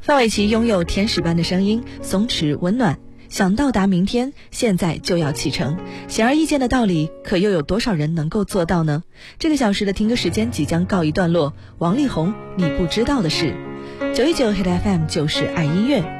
范玮琪拥有天使般的声音，松弛温暖，想到达明天，现在就要启程。显而易见的道理，可又有多少人能够做到呢？这个小时的听歌时间即将告一段落。王力宏，你不知道的事。919 Hit FM 就是爱音乐。